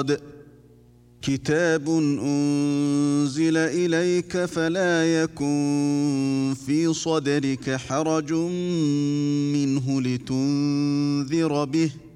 صاد كتاب أنزل إليك فلا يكن في صدرك حرج منه لتنذر به